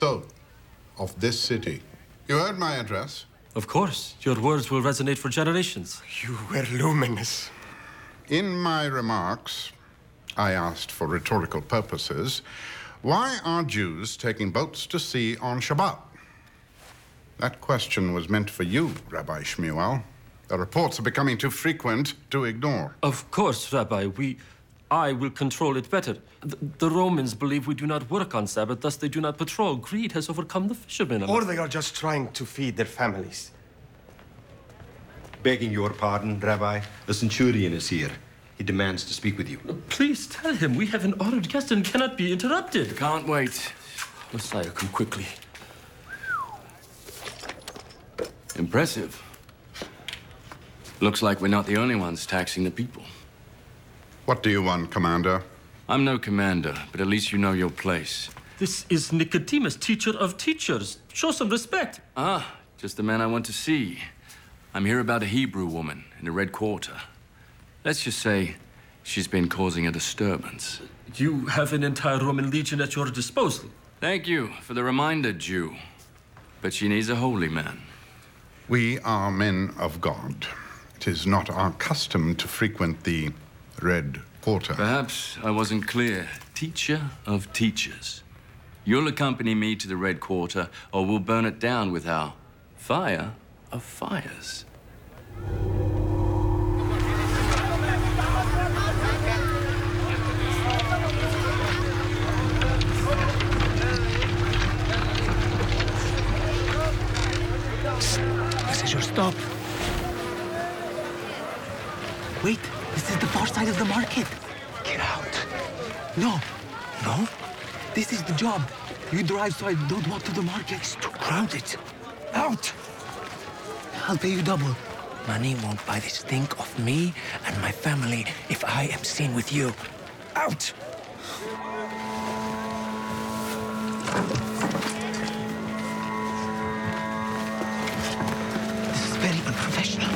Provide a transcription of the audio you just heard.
So, of this city. You heard my address. Of course. Your words will resonate for generations. You were luminous. In my remarks, I asked for rhetorical purposes, why are Jews taking boats to sea on Shabbat? That question was meant for you, Rabbi Shmuel. The reports are becoming too frequent to ignore. Of course, Rabbi. I will control it better. The Romans believe we do not work on Sabbath, thus they do not patrol. Greed has overcome the fishermen. Or they are just trying to feed their families. Begging your pardon, Rabbi, the centurion is here. He demands to speak with you. Please tell him we have an honored guest and cannot be interrupted. Can't wait. Messiah, come quickly. Impressive. Looks like we're not the only ones taxing the people. What do you want, Commander? I'm no commander, but at least you know your place. This is Nicodemus, teacher of teachers. Show some respect. Ah, just the man I want to see. I'm here about a Hebrew woman in the Red Quarter. Let's just say she's been causing a disturbance. You have an entire Roman legion at your disposal. Thank you for the reminder, Jew. But she needs a holy man. We are men of God. It is not our custom to frequent the Red Quarter. Perhaps I wasn't clear. Teacher of teachers. You'll accompany me to the Red Quarter, or we'll burn it down with our fire of fires. This is your stop. Wait, this is the far side of the market. Get out. No. No? This is the job. You drive so I don't walk to the market. It's too crowded. Out! I'll pay you double. Money won't buy the stink of me and my family if I am seen with you. Out! This is very unprofessional.